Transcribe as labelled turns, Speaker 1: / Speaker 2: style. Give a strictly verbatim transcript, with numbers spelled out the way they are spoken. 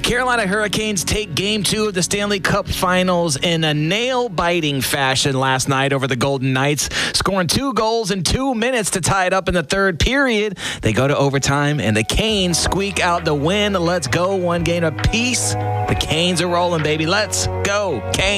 Speaker 1: Carolina Hurricanes take game two of the Stanley Cup Finals in a nail-biting fashion last night over the Golden Knights, scoring two goals in two minutes to tie it up in the third period. They go to overtime, and the Canes squeak out the win. Let's go. One game apiece. The Canes are rolling, baby. Let's go, Canes.